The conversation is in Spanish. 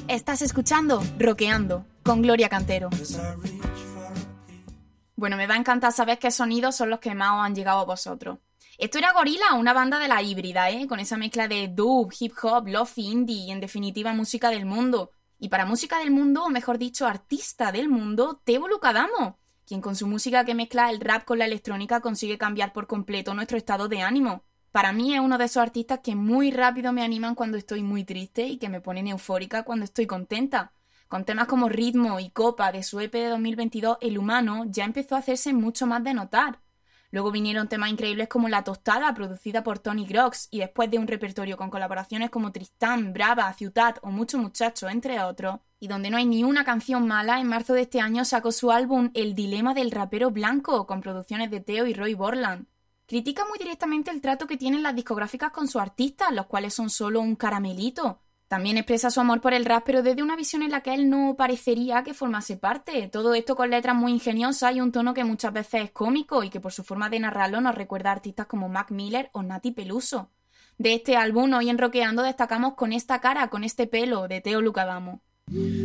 Estás escuchando Rockeando con Gloria Cantero. Bueno, me va a encantar saber qué sonidos son los que más os han llegado a vosotros. Esto era Gorillaz, una banda de la híbrida, con esa mezcla de dub, hip hop, lofi, indie y en definitiva música del mundo. Y para música del mundo, o mejor dicho, artista del mundo, Tebo Lucadamo, quien con su música que mezcla el rap con la electrónica consigue cambiar por completo nuestro estado de ánimo. Para mí es uno de esos artistas que muy rápido me animan cuando estoy muy triste y que me ponen eufórica cuando estoy contenta. Con temas como Ritmo y Copa de su EP de 2022, El Humano ya empezó a hacerse mucho más de notar. Luego vinieron temas increíbles como La Tostada, producida por Tony Grox, y después de un repertorio con colaboraciones como Tristán, Brava, Ciutat o Mucho Muchacho, entre otros, y donde no hay ni una canción mala, en marzo de este año sacó su álbum El Dilema del Rapero Blanco, con producciones de Teo y Roy Borland. Critica muy directamente el trato que tienen las discográficas con sus artistas, los cuales son solo un caramelito. También expresa su amor por el rap, pero desde una visión en la que él no parecería que formase parte. Todo esto con letras muy ingeniosas y un tono que muchas veces es cómico y que por su forma de narrarlo nos recuerda a artistas como Mac Miller o Nati Peluso. De este álbum, hoy en Rockeando destacamos Con esta cara, con este pelo, de Teo Lucadamo.